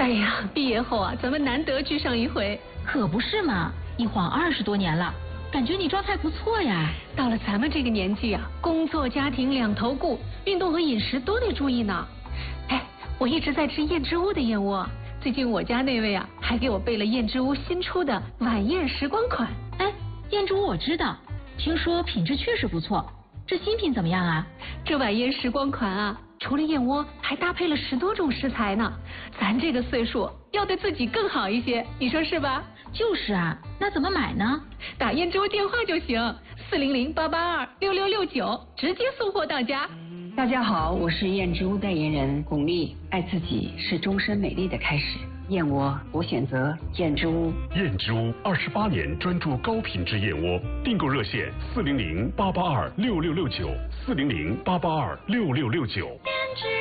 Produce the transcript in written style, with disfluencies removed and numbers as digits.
哎呀，毕业后啊，咱们难得聚上一回。 可不是嘛，一晃20多年了，感觉你状态不错呀。 到了咱们这个年纪啊，工作家庭两头顾，运动和饮食都得注意呢。哎，我一直在吃燕之屋的燕窝，最近我家那位啊，还给我备了燕之屋新出的晚宴时光款。 哎，燕之屋我知道，听说品质确实不错。这新品怎么样啊？ 这晚宴时光款啊，除了燕窝，还搭配了10多种食材呢。咱这个岁数要对自己更好一些，你说是吧？ 就是啊，那怎么买呢？ 打燕之屋电话就行，400-882-6669，直接送货到家。 大家好，我是燕之屋代言人巩俐，爱自己是终身美丽的开始。燕窝，我选择燕之屋。 燕之屋28年专注高品质燕窝，订购热线400-882-6669，400-882-6669。